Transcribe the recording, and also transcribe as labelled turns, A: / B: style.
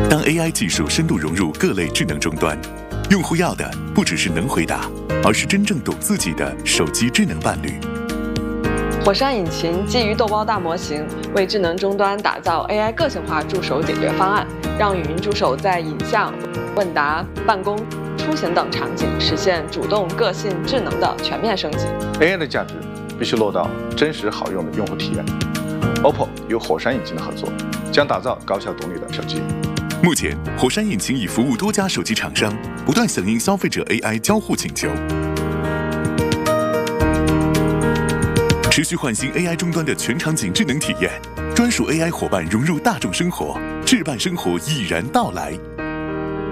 A: 当 AI 技术深度融入各类智能终端，用户要的不只是能回答，而是真正懂自己的手机智能伴侣。
B: 火山引擎基于豆包大模型，为智能终端打造 AI 个性化助手解决方案，让语音助手在影像、问答、办公、出行等场景实现主动、个性、智能的全面升级。
C: AI 的价值必须落到真实好用的用户体验。OPPO 与火山引擎的合作，将打造高效动力的手机。
A: 目前，火山引擎已服务多家手机厂商，不断响应消费者 AI 交互请求，持续焕新 AI 终端的全场景智能体验，专属 AI 伙伴融入大众生活，智伴生活已然到来。